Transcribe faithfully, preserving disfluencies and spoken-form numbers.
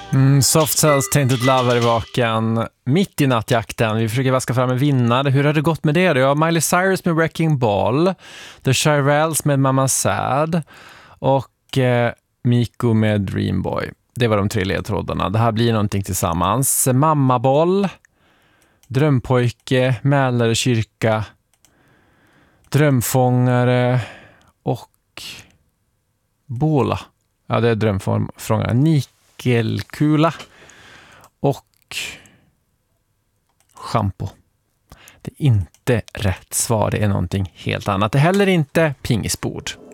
Mm, Soft Cells Tainted Love är i vaken mitt i nattjakten. Vi försöker vaska fram en vinnare. Hur har det gått med det då? Ja, Miley Cyrus med Wrecking Ball, The Shirelles med Mama Sad och eh, Miko med Dreamboy. Det var de tre ledtrådarna. Det här blir någonting tillsammans. Mammaboll, Drömpojke, Mälare kyrka, Drömfångare och Båla. Ja, det är drömfångare. Nikelkula och shampoo. Det är inte rätt svar. Det är någonting helt annat. Det är heller inte pingisbord.